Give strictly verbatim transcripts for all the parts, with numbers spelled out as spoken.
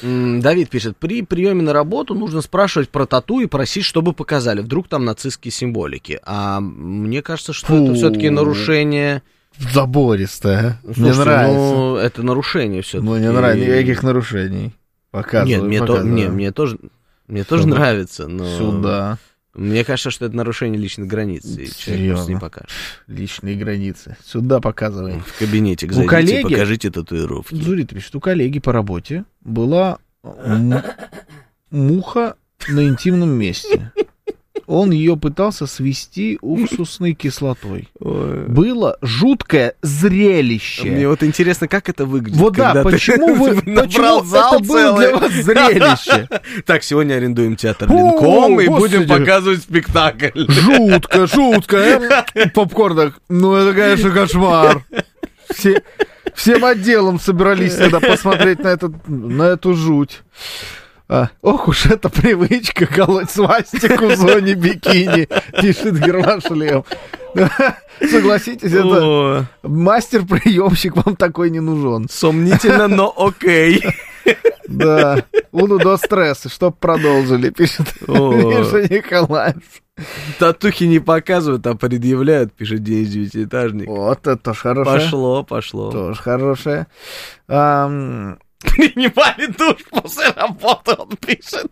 Давид пишет, при приеме на работу нужно спрашивать про тату и просить, чтобы показали. Вдруг там нацистские символики. А мне кажется, что Фу. это все-таки нарушение... Забористое. Слушайте, мне нравится. Ну, это нарушение все-таки. Ну, не нравится. Никаких нарушений. Показывай, Нет, мне, то, не, мне тоже, мне тоже нравится, но... Сюда. Мне кажется, что это нарушение личной границы. И человек просто не покажет. Личные границы. Сюда показывай. В кабинете зайдите, коллеги, покажите татуировки. Зурит пишет, у коллеги по работе была м- муха на интимном месте. Он ее пытался свести уксусной кислотой. Ой. Было жуткое зрелище. Мне вот интересно, как это выглядит. Вот да, почему вы почему зал это было для вас зрелище? Так, сегодня арендуем театр Линком и будем показывать спектакль. Жутко, жутко. Попкорн, ну это, конечно, кошмар. Все, всем отделом собрались сюда посмотреть на, этот, на эту жуть. А, ох уж эта привычка колоть свастику в зоне бикини, пишет Герман-Шлем. Согласитесь, это мастер-приемщик, вам такой не нужен. Сомнительно, но окей. Да, уну до стресса, чтоб продолжили, пишет Миша Николаев. Татухи не показывают, а предъявляют, пишет Денис Девятиэтажник. Вот, это тоже хорошее. Пошло, пошло. Тоже хорошее. Ам... Принимали душ после работы, он пишет.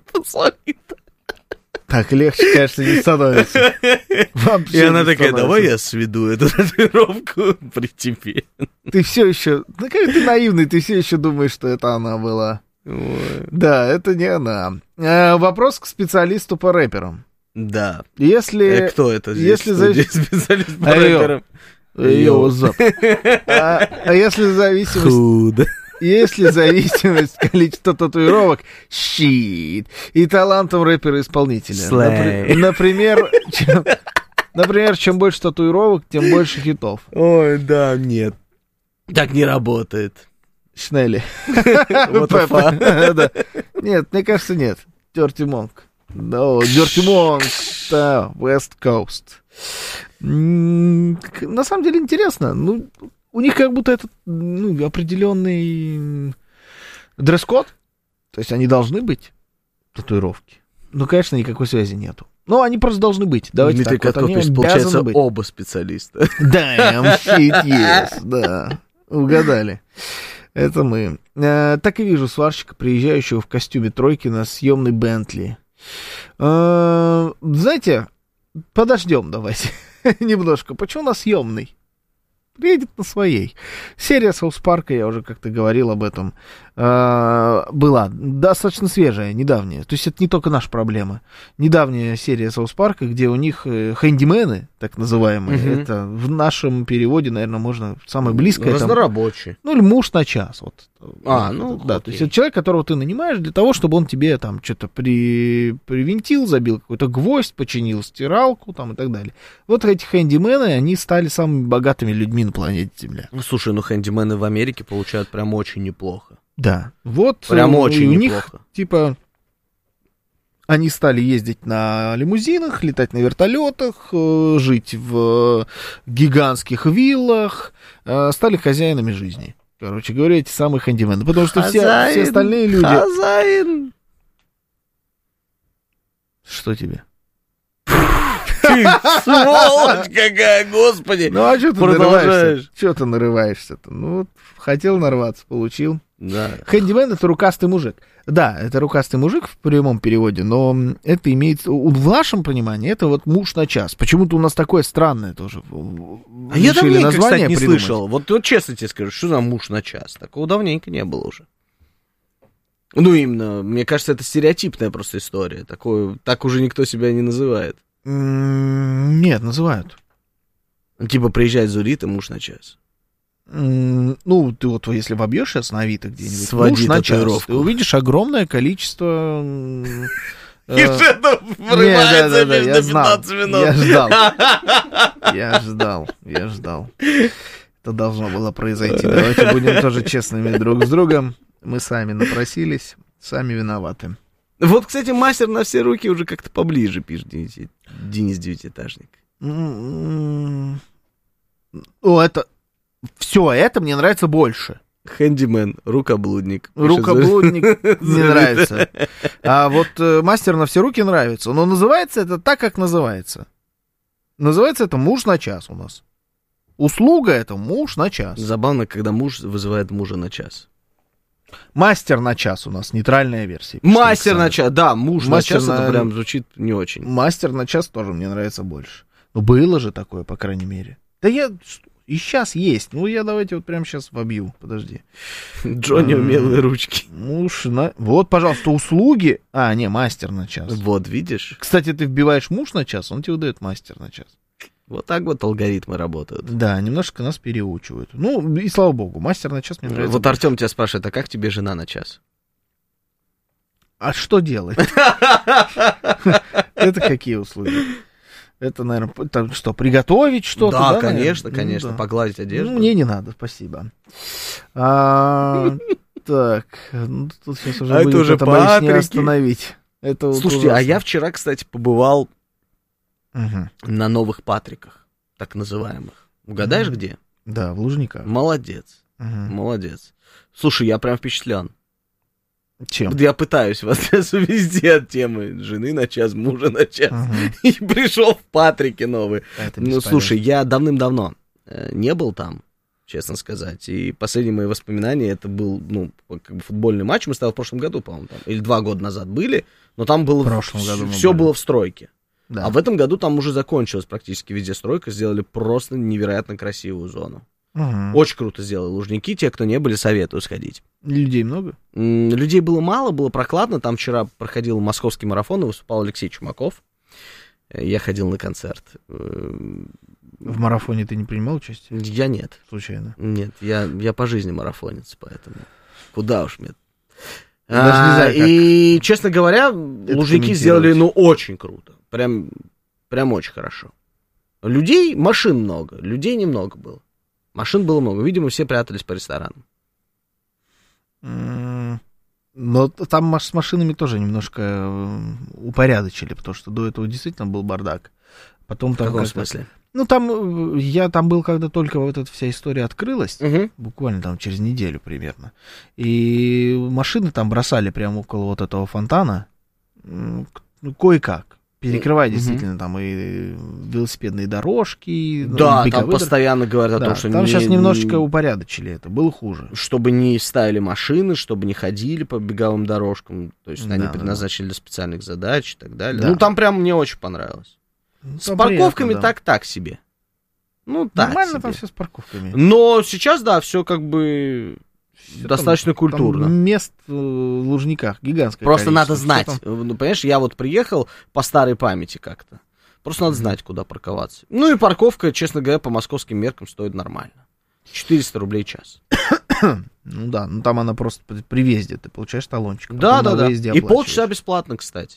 Так легче, конечно, не становится. Вообще и она такая, становится. Давай я сведу эту татуировку при тебе. Ты все еще, ну как ты наивный, ты все еще думаешь, что это она была. Ой. Да, это не она. А, вопрос к специалисту по рэперам. Да. Если... Э, кто это здесь? Если за... специалист по рэперам? Йоу, зап. А, а если зависимость... Худо. Если зависимость количества татуировок, щит, и талантом рэпера-исполнителя. Напри- например, чем, например, чем больше татуировок, тем больше хитов. Ой, да, нет. Так не работает. Шнелли. Нет, мне кажется, нет. Dirty Monk. Dirty Monk. West Coast. На самом деле интересно. Ну, у них как будто это ну, определенный дресс-код. То есть они должны быть, татуировки. Но, конечно, никакой связи нету. Но они просто должны быть. Давайте Дмитрий так, вот они пишет, получается, быть. Оба специалиста. Damn shit, yes, да. Угадали. Это мы. А, так и вижу сварщика, приезжающего в костюме тройки на съемный Бентли. А, знаете, подождем давайте немножко. Почему на съемный? Приедет на своей. Серия Саус Парка, я уже как-то говорил об этом, э, была достаточно свежая, недавняя. То есть это не только наша проблема. Недавняя серия Саус Парка, где у них э, хэндимены, так называемые, угу. Это в нашем переводе, наверное, можно самое близкое. Разнорабочий. Там, ну, или муж на час. Вот. А, ну, да, окей. То есть это человек, которого ты нанимаешь для того, чтобы он тебе там что-то при, привинтил, забил какой-то гвоздь, починил стиралку там и так далее. Вот эти хэндимены, они стали самыми богатыми людьми на планете Земля. Ну, слушай, ну хэндимены в Америке получают прям очень неплохо. Да, вот прям очень у неплохо. Них, типа, они стали ездить на лимузинах, летать на вертолетах, жить в гигантских виллах, стали хозяинами жизни. Короче говоря, эти самые хэндимены. Потому что все, все остальные люди... Хозяин! Что тебе? Ты сволочь какая, господи! Ну, а что ты нарываешься? Что ты нарываешься-то? Ну, хотел нарваться, получил. Да. Хэндимен — это рукастый мужик. Да, это рукастый мужик в прямом переводе, но это имеется... В нашем понимании это вот муж на час. Почему-то у нас такое странное тоже. А я давненько, кстати, не придумать. слышал. Вот, вот честно тебе скажу, что за муж на час? Такого давненько не было уже. Ну, именно, мне кажется, это стереотипная просто история. Такое, так уже никто себя не называет. Нет, называют. Типа приезжает Зурит и муж на час. Ну, ты вот если вобьешь сейчас на Авито где-нибудь, своди муж на час, ты увидишь огромное количество... И что врывается между пятнадцать минут. Я ждал. Я ждал, я ждал. Это должно было произойти. Давайте будем тоже честными друг с другом. Мы сами напросились, сами виноваты. Вот, кстати, мастер на все руки уже как-то поближе, пишет Денис Девятиэтажник. О, это... Все это мне нравится больше. Хэндимен, рукоблудник. Рукоблудник не нравится. А вот э, мастер на все руки нравится. Но называется это так, как называется. Называется это муж на час у нас. Услуга это муж на час. Забавно, когда муж вызывает мужа на час. Мастер на час у нас, нейтральная версия. Мастер на час, да, муж Мастер на час, на... это прям звучит не очень. Мастер на час тоже мне нравится больше. Ну, было же такое, по крайней мере. Да я... И сейчас есть. Ну, я давайте вот прямо сейчас вобью. Подожди. Джонни умелые ручки. Муж на... Вот, пожалуйста, услуги. А, не, мастер на час. Вот, видишь? Кстати, ты вбиваешь муж на час, он тебе выдает мастер на час. Вот так вот алгоритмы работают. Да, немножко нас переучивают. Ну, и слава богу, мастер на час мне нравится. Вот Артем тебя спрашивает, а как тебе жена на час? А что делать? Это какие услуги? Это, наверное, там что, приготовить что-то? Да, да конечно, наверное? конечно, ну, да. Погладить одежду. Ну, мне не надо, спасибо. А, так, ну, тут сейчас уже а будет это уже это, боюсь, не остановить. Это Слушайте, вот а я вчера, кстати, побывал угу. на новых Патриках, так называемых. Угадаешь, угу. где? Да, в Лужниках. Молодец, угу. молодец. Слушай, я прям впечатлен. Чем? Я пытаюсь вас везде от темы жены на час, мужа на час. Угу. И пришел в Патрике новый. Ну, слушай, я давным-давно не был там, честно сказать. И последние мои воспоминания, это был, ну, как бы футбольный матч. Мы с тобой в прошлом году, по-моему, там, или два года назад были. Но там было, все было в стройке. Да. А в этом году там уже закончилась практически везде стройка. Сделали просто невероятно красивую зону. Угу. Очень круто сделали Лужники. Те, кто не были, советую сходить. Людей много? Людей было мало, было прохладно. Там вчера проходил московский марафон, и выступал Алексей Чумаков. Я ходил на концерт. В марафоне ты не принимал участие? Я нет. Случайно? Нет, я, я по жизни марафонец, поэтому куда уж мне. Даже не знаю, а, и, честно говоря, Лужники сделали, ну, очень круто. Прям, прям очень хорошо. Людей, машин много, людей немного было. Машин было много. Видимо, все прятались по ресторанам. Но там с машинами тоже немножко упорядочили, потому что до этого действительно был бардак. Потом там в каком смысле? Ну, там, я там был, когда только вот эта вся история открылась, угу. буквально там через неделю примерно. И машины там бросали прямо около вот этого фонтана, ну, кое-как. Перекрывая угу. действительно там и велосипедные дорожки. Да, там постоянно говорят да, о том, что... Там не, сейчас немножечко упорядочили это, было хуже. Чтобы не ставили машины, чтобы не ходили по беговым дорожкам, то есть да, они да, предназначили да. для специальных задач и так далее. Да. Ну, там прям мне очень понравилось. Ну, с парковками приятно, да. так-так себе. Ну, так Нормально себе. Там все с парковками. Но сейчас, да, все как бы... Все достаточно там, культурно. Там мест в Лужниках гигантское Просто количество. надо знать. Ну, понимаешь, я вот приехал по старой памяти как-то. Просто надо знать, куда парковаться. Ну и парковка, честно говоря, по московским меркам стоит нормально. четыреста рублей в час. Ну да, ну там она просто при въезде, ты получаешь талончик. Да, да, да. И полчаса бесплатно, кстати.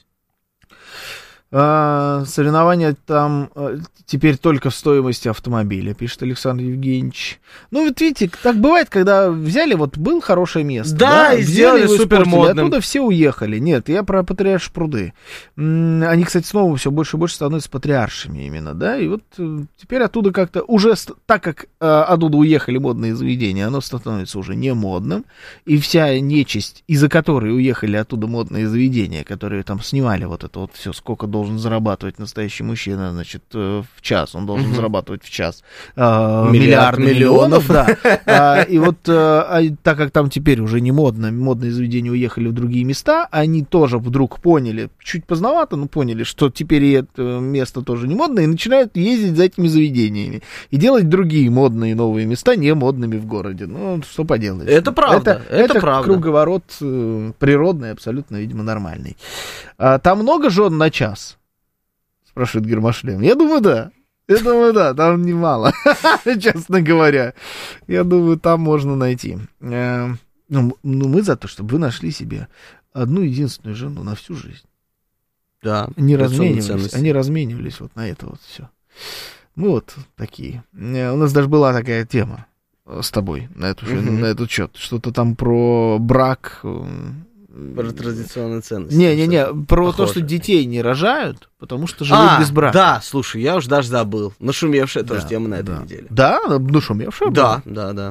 А, соревнования там а, теперь только в стоимости автомобиля, пишет Александр Евгеньевич. Ну, вот видите, так бывает, когда взяли, вот был хорошее место. Да, да и сделали супер модным. Оттуда все уехали. Нет, я про Патриаршие пруды. Они, кстати, снова все больше и больше становятся патриаршими именно, да, и вот теперь оттуда как-то уже, так как а, оттуда уехали модные заведения, оно становится уже не модным, и вся нечисть, из-за которой уехали оттуда модные заведения, которые там снимали вот это вот все, сколько должен должен зарабатывать настоящий мужчина, значит, в час, он должен uh-huh. зарабатывать в час э, миллиард миллионов, миллионов да. а, и вот, а, так как там теперь уже не модно, модные заведения уехали в другие места, они тоже вдруг поняли, чуть поздновато, но поняли, что теперь и это место тоже не модное, и начинают ездить за этими заведениями и делать другие модные новые места не модными в городе. Ну, что поделаешь. Это правда, это, это, это правда. Круговорот э, природный, абсолютно, видимо, нормальный. А, там много жен на час? Спрашивает Гермошлем. Я думаю, да. Я думаю, да, там немало, честно говоря. Я думаю, там можно найти. Ну, мы за то, чтобы вы нашли себе одну единственную жену на всю жизнь. Да. Не разменивались, они разменивались вот на это вот все. Мы вот такие. У нас даже была такая тема с тобой на, эту, uh-huh. на этот счет. Что-то там про брак... Про традиционные ценности. Не-не-не, про похоже. То, что детей не рожают, потому что живут а, без брака. Да, слушай, я уж даже забыл. Нашумевшая да, тоже тема на да. этой неделе. Да, нашумевшая Да, была? да, да.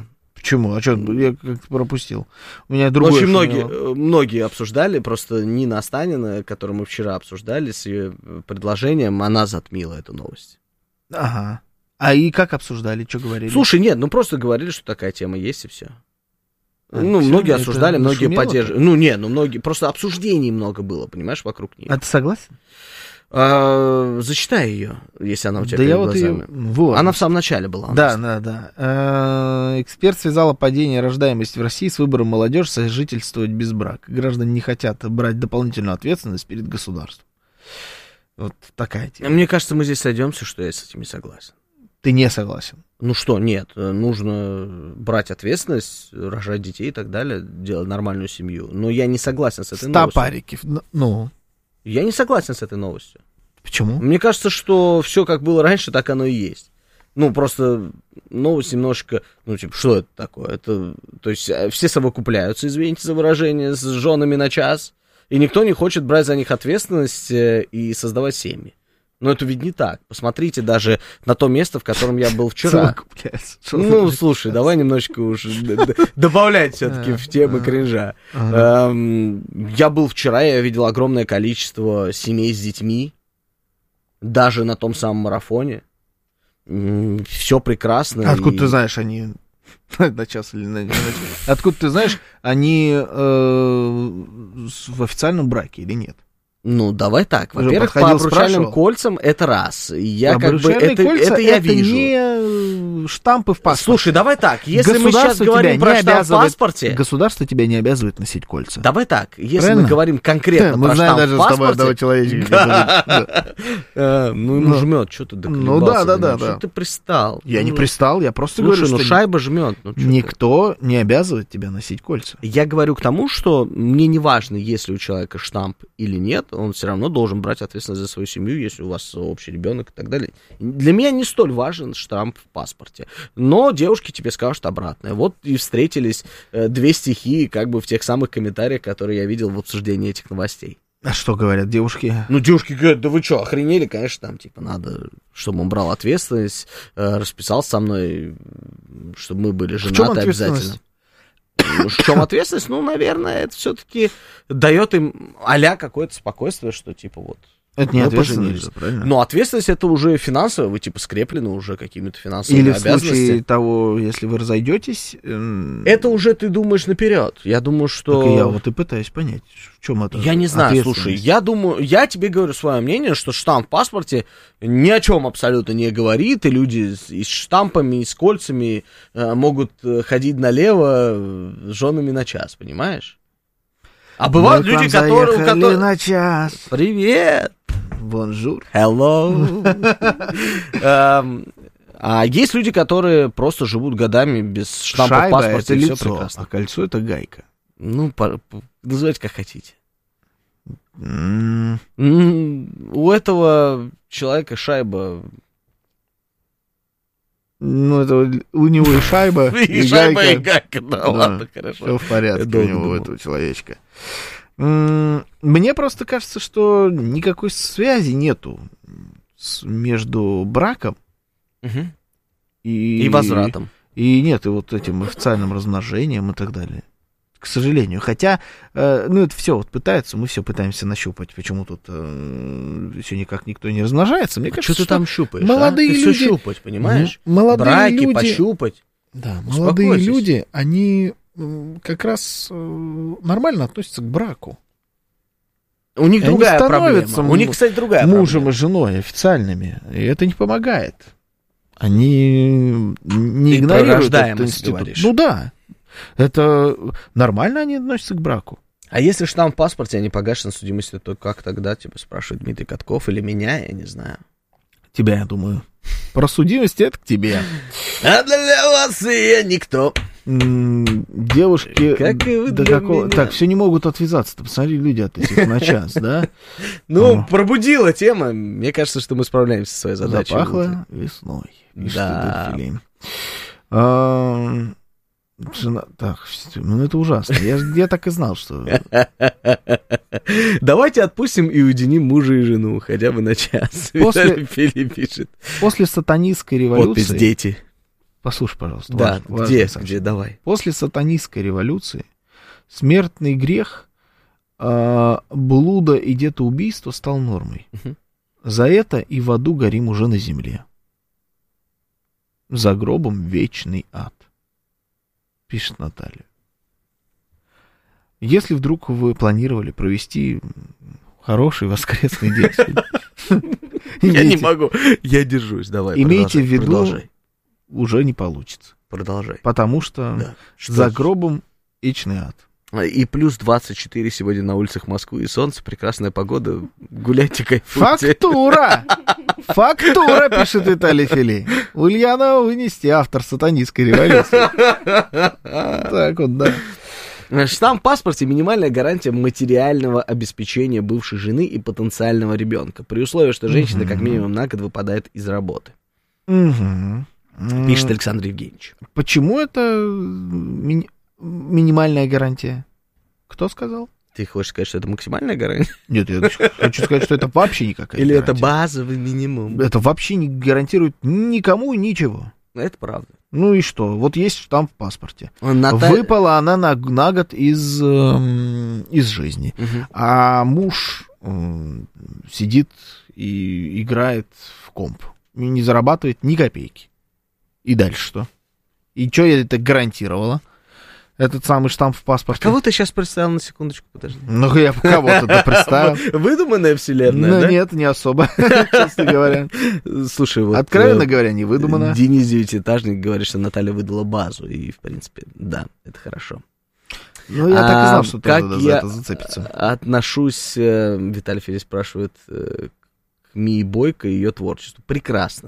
Почему? А что, я как-то пропустил. У меня другое. Очень многие, многие обсуждали, просто Нина Останина, которую мы вчера обсуждали, с ее предложением, она затмила эту новость. Ага. А и как обсуждали, что говорили? Слушай, нет, ну просто говорили, что такая тема есть, и все. А, ну, все, многие осуждали, многие поддерживали. Ну, нет, ну, многие, просто обсуждений много было, понимаешь, вокруг нее. А ты согласен? А, зачитай ее, если она у тебя да перед я глазами. Вот ее... вот. Она в самом начале была. Да, да, да. А, эксперт связал падение рождаемости в России с выбором молодежи сожительствовать без брака. Граждане не хотят брать дополнительную ответственность перед государством. Вот такая тема. Мне кажется, мы здесь сойдемся, что я с этим не согласен. Ты не согласен? Ну что, нет, нужно брать ответственность, рожать детей и так далее, делать нормальную семью. Но я не согласен с этой новостью. Стопарики, ну... Я не согласен с этой новостью. Почему? Мне кажется, что все как было раньше, так оно и есть. Ну, просто новость немножко, ну, типа, что это такое? Это, то есть, все совокупляются, извините за выражение, с женами на час, и никто не хочет брать за них ответственность и создавать семьи. Но это ведь не так. Посмотрите даже на то место, в котором я был вчера. Ну, слушай, давай немножечко уж добавлять все-таки в темы кринжа. Я был вчера, я видел огромное количество семей с детьми, даже на том самом марафоне. Все прекрасно. Откуда ты знаешь, они... На час или на час. Откуда ты знаешь, они в официальном браке или нет? Ну, давай так. Во-первых, по обручальным кольцам это раз. Я как бы это, кольца, это я это вижу. Не штампы в паспорте. Слушай, давай так. Если мы сейчас говорим про штамп в паспорте, государство тебя не обязывает носить кольца. Давай так. Если Правильно? мы говорим конкретно да, про штамп в паспорте, мы знаем даже с тобой одного человека. Ну ему жмет, что ты доколебался? Ну да, да, да. Что ты пристал? Я не пристал, я просто говорю, что шайба жмет. Никто не обязывает тебя носить кольца. Я говорю к тому, что мне не важно, есть ли у человека штамп или нет, он все равно должен брать ответственность за свою семью, если у вас общий ребенок и так далее. Для меня не столь важен штамп в паспорте. Но девушки тебе скажут обратное. Вот и встретились э, две стихии как бы в тех самых комментариях, которые я видел в обсуждении этих новостей. А что говорят девушки? Ну, девушки говорят, да вы что, охренели? Конечно, там, типа, надо, чтобы он брал ответственность, э, расписался со мной, чтобы мы были женаты обязательно. В чем ответственность? Ну, наверное, это все-таки дает им а-ля какое-то спокойствие, что типа вот. Это не ответственность, правильно? Но ответственность это уже финансовая, вы типа скреплены уже какими-то финансовыми обязанностями. Или в случае того, если вы разойдетесь... Эм... Это уже ты думаешь наперед. Я думаю, что... Так и я вот и пытаюсь понять, в чем это. Я не знаю, слушай, я думаю, я тебе говорю свое мнение, что штамп в паспорте ни о чем абсолютно не говорит, и люди и с штампами, и с кольцами э, могут ходить налево с женами на час, понимаешь? А бывают люди, которые... У которых... на час. Привет! Бонжур. Hello. um, а есть люди, которые просто живут годами без штампа Шайба в паспорте. Это и лицо, все прекрасно. А кольцо это гайка. Ну, по, по, называйте как хотите. Mm. Mm, у этого человека шайба... Ну, это у него и шайба, и шайба, и гайка. Да, ладно, хорошо. Все в порядке у него, у этого человечка. Мне просто кажется, что никакой связи нету между браком угу. и... и возвратом. И нет, и вот этим официальным размножением и так далее. К сожалению. Хотя, э, ну, это все вот пытаются, мы все пытаемся нащупать, почему тут э, все никак никто не размножается. Мне а кажется, что ты там щупаешь, молодые а? Ты люди... все щупать, понимаешь? Молодые Браки, люди... пощупать. Да, молодые люди, они как раз э, нормально относятся к браку. У них и другая проблема. У них, кстати, другая мужем проблема. и женой официальными. И это не помогает. Они не Ты игнорируют этот институт. Говоришь. Ну да. Это нормально они относятся к браку. А если штамп в паспорте, а не погашена судимость, то как тогда, типа, спрашивает Дмитрий Катков или меня, я не знаю. Тебя, я думаю. Про судимость это к тебе. А для вас я никто. Девушки... Как и вы до для какого... меня. Так, все не могут отвязаться. Посмотри, люди от этих на час, да? Ну, пробудила тема. Мне кажется, что мы справляемся со своей задачей. Запахло весной. Да. Жена... Так, ну это ужасно. Я, я так и знал, что... Давайте отпустим и уединим мужа и жену, хотя бы на час. После, пишет. После сатанистской революции... Подпись «Дети». Послушай, пожалуйста. Да, ваш, где, ваш где, давай. После сатанистской революции смертный грех, э, блуда и детоубийства стал нормой. Угу. За это и в аду горим уже на земле. За гробом вечный ад. Пишет Наталья. Если вдруг вы планировали провести хороший воскресный день, я не могу, я держусь, давай. Имейте в виду, уже не получится. Продолжай. Потому что за гробом вечный ад. И плюс двадцать четыре сегодня на улицах Москвы, и солнце, прекрасная погода, гуляйте, кайфуйте. Фактура! Фактура, пишет Виталий Филей. Ульянова вынести, автор сатанистской революции. Так вот, да. Штамп в паспорте — минимальная гарантия материального обеспечения бывшей жены и потенциального ребенка, при условии, что женщина как минимум на год выпадает из работы. Пишет Александр Евгеньевич. Почему это ми- минимальная гарантия? Кто сказал? Ты хочешь сказать, что это максимальная гарантия? Нет, я хочу сказать, что это вообще никакая Или гарантия. это базовый минимум? Это вообще не гарантирует никому ничего. Это правда. Ну и что? Вот есть штамп в паспорте. Ната... Выпала она на, на год из, э, из жизни. Угу. А муж э, сидит и играет в комп. И не зарабатывает ни копейки. И дальше что? И что я это гарантировала? Этот самый штамп в паспорте. А кого ты сейчас представил, на секундочку, подожди? Ну, я кого-то представил. Выдуманная вселенная, ну, да? Нет, не особо, честно говоря. Слушай, вот... Откровенно говоря, не выдумано. Денис Девятиэтажник говорит, что Наталья выдала базу, и, в принципе, да, это хорошо. Ну, я а, так и знал, что как ты за это зацепится. Отношусь, Виталий Федя спрашивает, к Мии Бойко и ее творчеству. Прекрасно.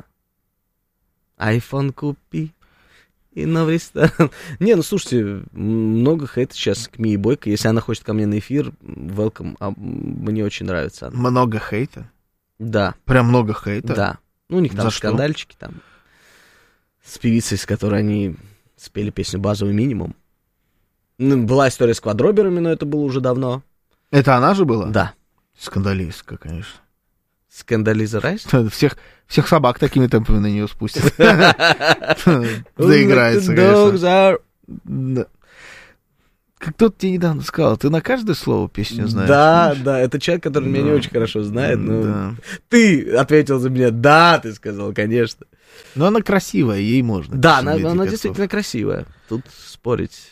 Айфон купи. И новый ресторан. Не, ну слушайте, много хейта сейчас к Мии Бойко. Если она хочет ко мне на эфир, welcome. А мне очень нравится она. Много хейта? Да. Прям много хейта? Да. Ну, у них там За скандальчики что? там. С певицей, с которой они спели песню «Базовый минимум». Ну, была история с квадроберами, но это было уже давно. Это она же была? Да. Скандалистка, конечно. Скандализа Райс? Всех, всех собак такими темпами на нее спустят. Заиграется, конечно. Как кто-то тебе недавно сказал, ты на каждое слово песню знаешь. Да, да, это человек, который меня не очень хорошо знает. Но ты ответил за меня, да, ты сказал, конечно. Но она красивая, ей можно. Да, она действительно красивая. Тут спорить...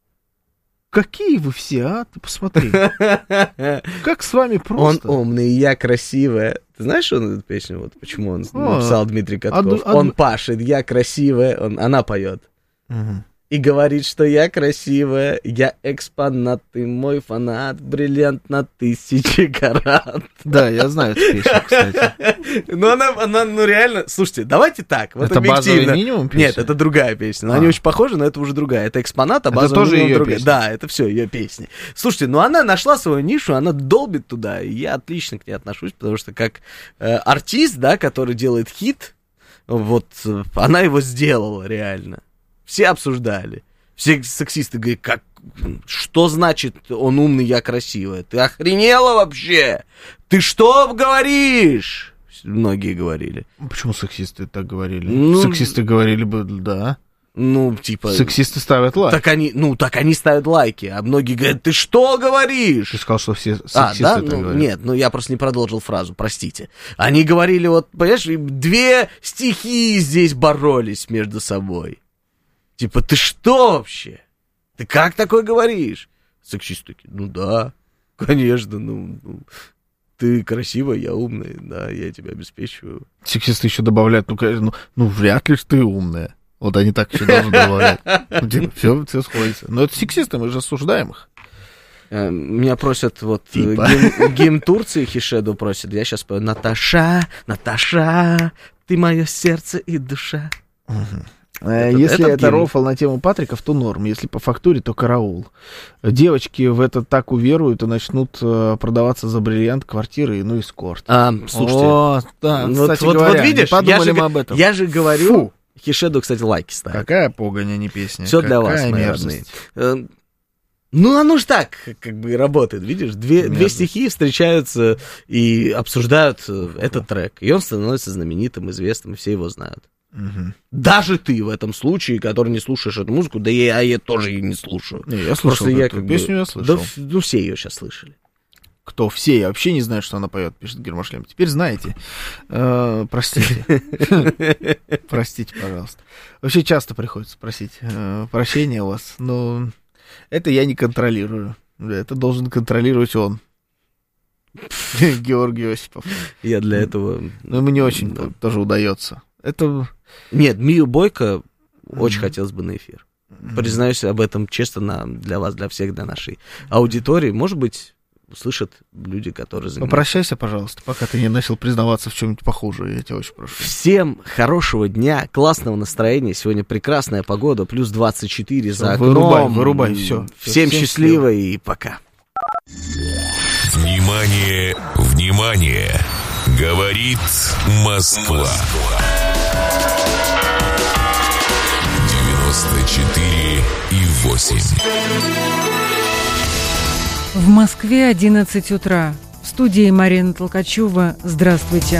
Какие вы все, а? Ты посмотри. Как с вами просто. Он умный, я красивая. Ты знаешь, он эту песню, вот почему он а, написал Дмитрий Катков? А, он а... пашет, я красивая, он, она поет. Угу. И говорит, что я красивая, я экспонат, ты мой фанат, бриллиант на тысячи карат. Да, я знаю эту песню, кстати. Ну, она, она, ну, реально, слушайте, давайте так, вот это базовый минимум песня? Нет, это другая песня, но а. они очень похожи, но это уже другая. Это экспонат, а базовый это тоже минимум ее другая. Песня. Да, это все ее песни. Слушайте, ну, она нашла свою нишу, она долбит туда, и я отлично к ней отношусь, потому что как э, артист, да, который делает хит, вот, она его сделала реально. Все обсуждали. Все сексисты говорят, как, что значит он умный, я красивая? Ты охренела вообще? Ты что говоришь? Многие говорили. Почему сексисты так говорили? Ну, сексисты говорили бы, да. Ну, типа... Сексисты ставят лайк. Так они, ну, так они ставят лайки, а многие говорят, ты что говоришь? Ты сказал, что все сексисты а, да? так ну, говорят. Нет, ну я просто не продолжил фразу, простите. Они говорили, вот, понимаешь, две стихии здесь боролись между собой. Типа, ты что вообще? Ты как такое говоришь? Сексисты такие, ну да, конечно, ну, ну, ты красивая, я умная, да, я тебя обеспечиваю. Сексисты еще добавляют, ну, конечно, ну, ну вряд ли ты умная. Вот они так еще должны добавлять. Ну, типа, все, все сходится. Но это сексисты, мы же осуждаем их. Меня просят, вот, типа. гимн, гимн Турции Хишеду просит, я сейчас пою, Наташа, Наташа, ты мое сердце и душа. Угу. Это, Если это, это рофл на тему Патриков, то норм. Если по фактуре, то караул. Девочки в это так уверуют и начнут uh, продаваться за бриллиант, квартиры, ну, эскорт. А, слушайте, О, да, вот, кстати вот, говоря, вот видишь, подумали я же, мы об этом. Я же говорю, Фу. Хишеду, кстати, лайки ставит. Какая погонь, а не песня. Все Какая для вас, мои родные. Ну, оно же так, как бы, работает, видишь? Две, две стихии встречаются и обсуждают этот трек. И он становится знаменитым, известным, и все его знают. Угу. Даже ты в этом случае, который не слушаешь эту музыку, да я, я тоже ее не слушаю. Не, я слушал эту я, как песню, бы, я слышал. Да, ну, все ее сейчас слышали. Кто? Все? Я вообще не знаю, что она поет, пишет Гермошлем. Теперь знаете. Э, простите. Простите, пожалуйста. Вообще часто приходится просить э, прощения у вас, но это я не контролирую. Это должен контролировать он. Георгий Осипов. Я для этого... Ну, ему не очень да. тоже удается. Это... Нет, Мию Бойко mm-hmm. очень хотелось бы на эфир. Mm-hmm. Признаюсь об этом честно на, для вас, для всех, для нашей аудитории. Может быть, услышат люди, которые занимаются. Попрощайся, пожалуйста, пока ты не начал признаваться в чем-нибудь похуже. Я тебя очень прошу. Всем хорошего дня, классного настроения. Сегодня прекрасная погода, плюс двадцать четыре все, за окном. Вырубай, вырубай, все. Всем, всем счастливо и пока. Внимание, внимание! Говорит Москва. девяносто четыре и восемь. В Москве одиннадцать утра. В студии Марина Толкачева. Здравствуйте.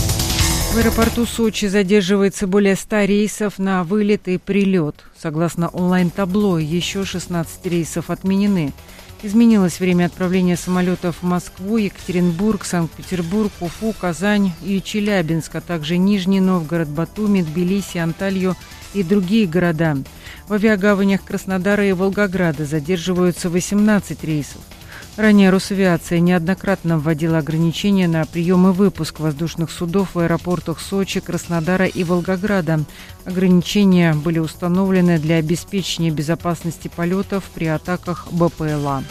В аэропорту Сочи задерживается более ста рейсов на вылет и прилет. Согласно онлайн-табло, еще шестнадцать рейсов отменены. Изменилось время отправления самолетов в Москву, Екатеринбург, Санкт-Петербург, Уфу, Казань и Челябинск, а также Нижний Новгород, Батуми, Тбилиси, Анталью и другие города. В авиагаванях Краснодара и Волгограда задерживаются восемнадцать рейсов. Ранее Росавиация неоднократно вводила ограничения на прием и выпуск воздушных судов в аэропортах Сочи, Краснодара и Волгограда. Ограничения были установлены для обеспечения безопасности полетов при атаках БПЛА.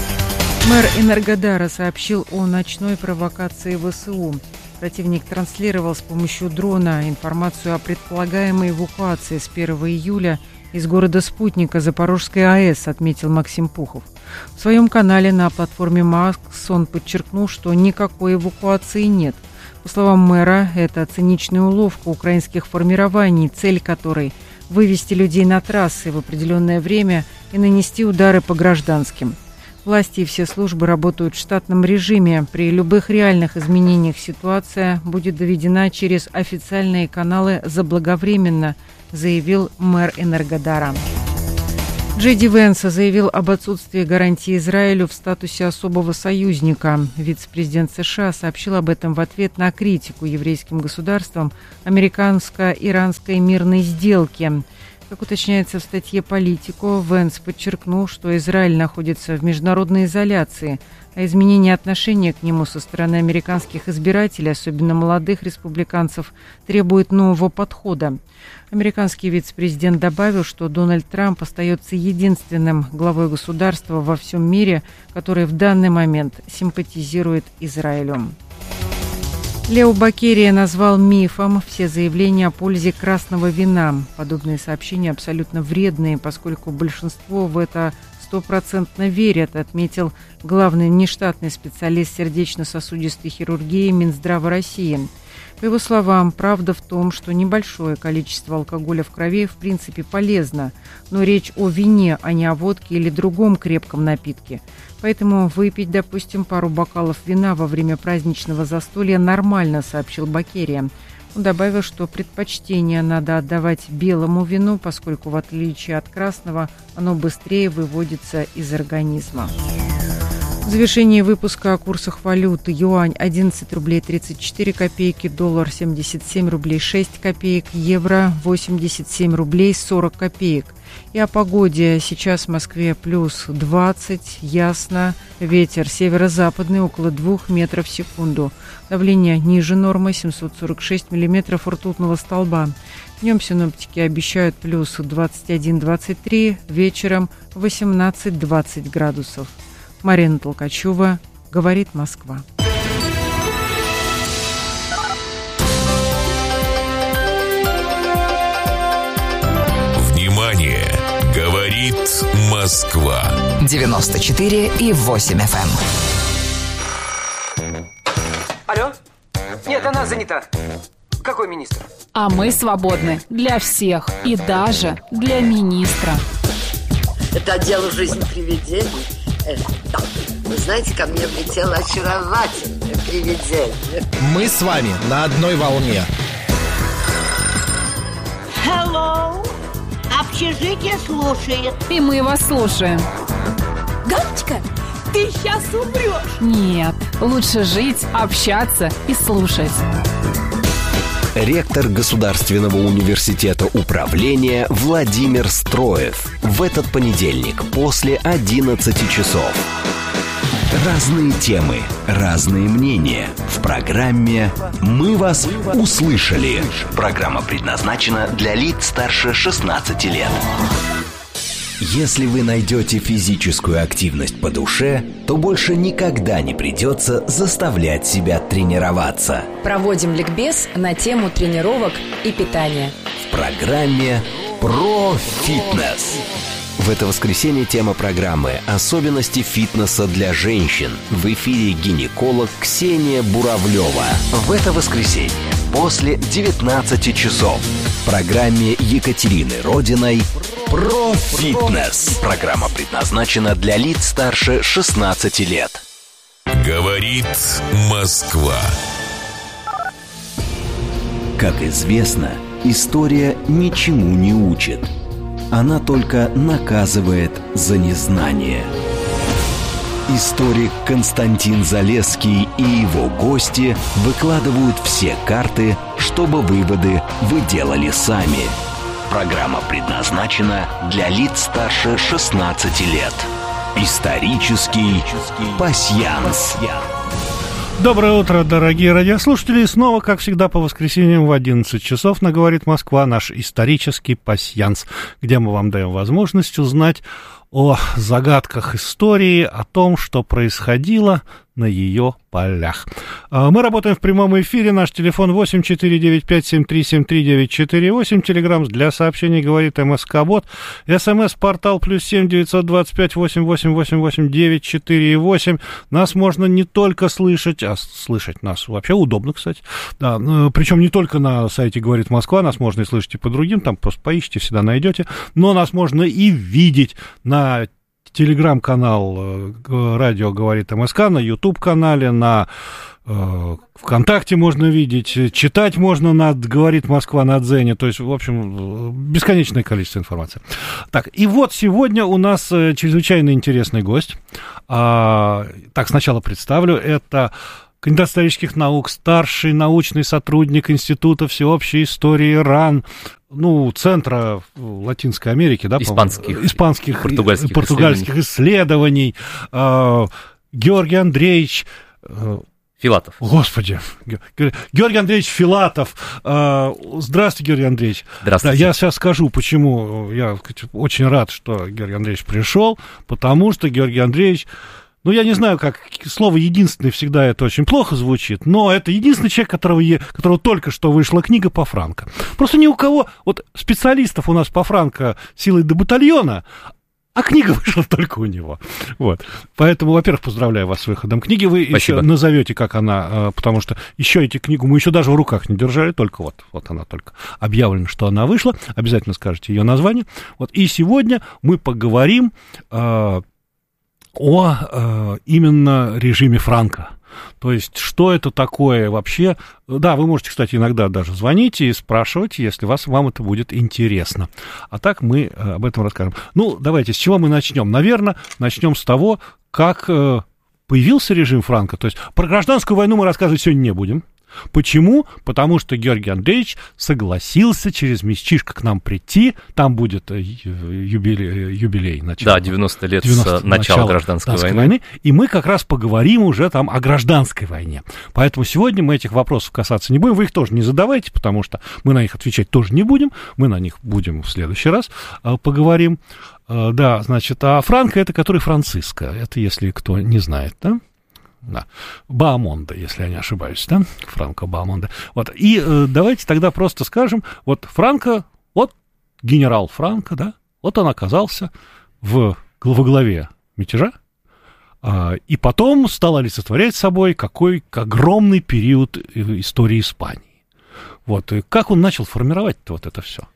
Мэр Энергодара сообщил о ночной провокации ВСУ. Противник транслировал с помощью дрона информацию о предполагаемой эвакуации с первого июля из города Спутника Запорожской АЭС, отметил Максим Пухов. В своем канале на платформе Макс он подчеркнул, что никакой эвакуации нет. По словам мэра, это циничная уловка украинских формирований, цель которой – вывести людей на трассы в определенное время и нанести удары по гражданским. Власти и все службы работают в штатном режиме. При любых реальных изменениях ситуация будет доведена через официальные каналы заблаговременно, заявил мэр Энергодара. Джей Ди Венс заявил об отсутствии гарантии Израилю в статусе особого союзника. Вице-президент США сообщил об этом в ответ на критику еврейским государством американско-иранской мирной сделки. Как уточняется в статье «Политико», Венс подчеркнул, что Израиль находится в международной изоляции, а изменение отношения к нему со стороны американских избирателей, особенно молодых республиканцев, требует нового подхода. Американский вице-президент добавил, что Дональд Трамп остается единственным главой государства во всем мире, который в данный момент симпатизирует Израилю. Лео Бокерия назвал мифом все заявления о пользе красного вина. Подобные сообщения абсолютно вредные, поскольку большинство в это стопроцентно верят, отметил главный внештатный специалист сердечно-сосудистой хирургии Минздрава России. По его словам, правда в том, что небольшое количество алкоголя в крови в принципе полезно, но речь о вине, а не о водке или другом крепком напитке. Поэтому выпить, допустим, пару бокалов вина во время праздничного застолья нормально, сообщил Бокерия. Он добавил, что предпочтение надо отдавать белому вину, поскольку в отличие от красного оно быстрее выводится из организма. В завершении выпуска о курсах валют: юань одиннадцать рублей тридцать четыре копейки, доллар семьдесят семь рублей шесть копеек, евро восемьдесят семь рублей сорок копеек. И о погоде. Сейчас в Москве плюс двадцать, ясно, ветер северо-западный около двух метров в секунду. Давление ниже нормы семьсот сорок шесть миллиметров ртутного столба. Днем синоптики обещают плюс двадцать один - двадцать три, вечером восемнадцать - двадцать градусов. Марина Толкачева, говорит Москва. Внимание! Говорит Москва. девяносто четыре и восемь эф эм. Алло? Нет, она занята. Какой министр? А мы свободны для всех и даже для министра. Это отдел «Жизнь привидений». Да. Вы знаете, ко мне влетело очаровательное привидение. Мы с вами на одной волне. Hello. Общежитие слушает. И мы вас слушаем. Галочка, ты сейчас умрешь. Нет, лучше жить, общаться и слушать. Ректор Государственного университета управления Владимир Строев в этот понедельник после одиннадцати часов. Разные темы, разные мнения. В программе «Мы вас услышали». Программа предназначена для лиц старше шестнадцати лет. Если вы найдете физическую активность по душе, то больше никогда не придется заставлять себя тренироваться. Проводим ликбез на тему тренировок и питания. В программе «Про фитнес». В это воскресенье тема программы «Особенности фитнеса для женщин». В эфире гинеколог Ксения Буравлева. В это воскресенье после девятнадцати часов в программе Екатерины Родиной «Про фитнес». Программа предназначена для лиц старше шестнадцати лет. Говорит Москва. Как известно, история ничему не учит. Она только наказывает за незнание. Историк Константин Залесский и его гости выкладывают все карты, чтобы выводы вы делали сами. Программа предназначена для лиц старше шестнадцати лет. Исторический пасьянс. Доброе утро, дорогие радиослушатели. И снова, как всегда, по воскресеньям в одиннадцать часов на «Говорит Москва» наш исторический пасьянс, где мы вам даем возможность узнать о загадках истории, о том, что происходило на ее полях. Мы работаем в прямом эфире. Наш телефон восемь четыре девять пять семь три семь три девять четыре восемь. Телеграмм для сообщений говорит МСК-бот. СМС-портал плюс семь девятьсот двадцать пять восемь восемь восемь восемь девять четыре восемь. Нас можно не только слышать, а слышать нас вообще удобно, кстати. Да, причем не только на сайте «Говорит Москва», нас можно и слышать и по другим, там просто поищите, всегда найдете. Но нас можно и видеть на телеграм-канал «Радио говорит МСК», на YouTube-канале, на э, ВКонтакте можно видеть, читать можно на «Говорит Москва» на Дзене, то есть, в общем, бесконечное количество информации. Так, и вот сегодня у нас чрезвычайно интересный гость. А, так, сначала представлю, это кандидат исторических наук, старший научный сотрудник Института всеобщей истории РАН, ну, Центра Латинской Америки, да, испанских, испанских португальских, португальских исследований, исследований э, Георгий Андреевич э, Филатов. Господи, Георгий Андреевич Филатов. Э, здравствуйте, Георгий Андреевич. Здравствуйте. Да, я сейчас скажу, почему я очень рад, что Георгий Андреевич пришел, потому что Георгий Андреевич, ну, я не знаю, как слово «единственный» всегда это очень плохо звучит, но это единственный человек, которого, которого только что вышла книга по Франко. Просто ни у кого, вот специалистов у нас по Франко силой до батальона, а книга вышла только у него. Вот. Поэтому, во-первых, поздравляю вас с выходом книги. Вы Спасибо. Еще назовете, как она, потому что еще эти книгу мы еще даже в руках не держали, только вот, вот она только объявлена, что она вышла. Обязательно скажете ее название. Вот. И сегодня мы поговорим э, о э, именно режиме Франко. То есть, что это такое вообще? Да, вы можете, кстати, иногда даже звонить и спрашивать, если вас, вам это будет интересно. А так мы э, об этом расскажем. Ну, давайте, с чего мы начнем? Наверное, начнем с того, как э, появился режим Франко. То есть, про гражданскую войну мы рассказывать сегодня не будем. Почему? Потому что Георгий Андреевич согласился через месячишко к нам прийти. Там будет юбилей, юбилей начала. Да, девяносто лет девяносто, с начала, начала гражданской войны. войны. И мы как раз поговорим уже там о гражданской войне. Поэтому сегодня мы этих вопросов касаться не будем. Вы их тоже не задавайте, потому что мы на них отвечать тоже не будем. Мы на них будем в следующий раз э, поговорим. Э, да, значит, а Франко — это который Франциско. Это если кто не знает, да? Да. Баамонда, если я не ошибаюсь, да? Франко Баамонда. Вот. И э, давайте тогда просто скажем, вот Франко, вот генерал Франко, да, вот он оказался в, во главе мятежа, э, и потом стал олицетворять собой какой огромный период истории Испании. Вот. И как он начал формировать-то вот это все?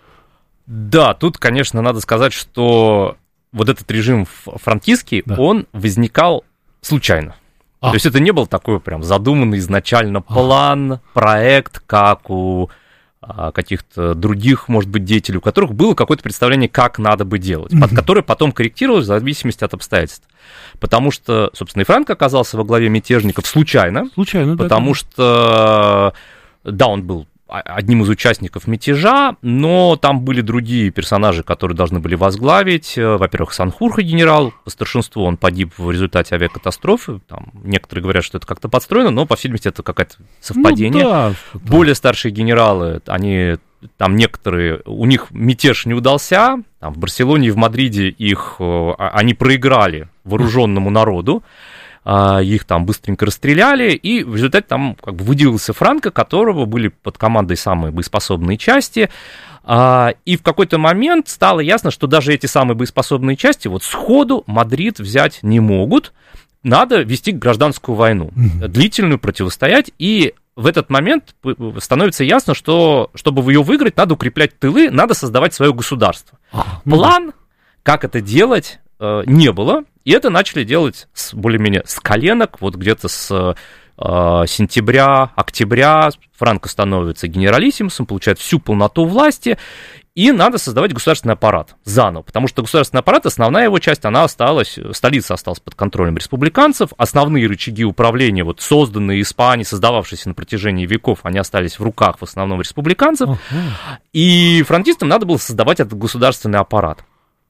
Да, тут, конечно, надо сказать, что вот этот режим франкистский, да. он возникал случайно. А. То есть это не был такой прям задуманный изначально план, а. проект, как у каких-то других, может быть, деятелей, у которых было какое-то представление, как надо бы делать, mm-hmm. под которое потом корректировалось в зависимости от обстоятельств. Потому что, собственно, и Франко оказался во главе мятежников случайно. Случайно, да. Потому да. что, да, он был одним из участников мятежа, но там были другие персонажи, которые должны были возглавить. Во-первых, Санхурха генерал, по старшинству он погиб в результате авиакатастрофы. Там некоторые говорят, что это как-то подстроено, но, по всей видимости, это какое-то совпадение. Ну, да, Более старшие генералы, они, там некоторые, у них мятеж не удался. Там в Барселоне и в Мадриде их, они проиграли вооруженному народу. Их там быстренько расстреляли, и в результате там как бы выделился Франко, которого были под командой самые боеспособные части, и в какой-то момент стало ясно, что даже эти самые боеспособные части вот сходу Мадрид взять не могут, надо вести гражданскую войну, mm-hmm. длительную, противостоять, и в этот момент становится ясно, что чтобы ее выиграть, надо укреплять тылы, надо создавать свое государство. Ah, План, mm-hmm. как это делать, не было, и это начали делать с, более-менее с коленок, вот где-то с э, сентября, октября Франко становится генералиссимусом, получает всю полноту власти, и надо создавать государственный аппарат заново, потому что государственный аппарат, основная его часть, она осталась, столица осталась под контролем республиканцев, основные рычаги управления, вот созданные Испанией, создававшиеся на протяжении веков, они остались в руках в основном республиканцев, uh-huh. и франкистам надо было создавать этот государственный аппарат.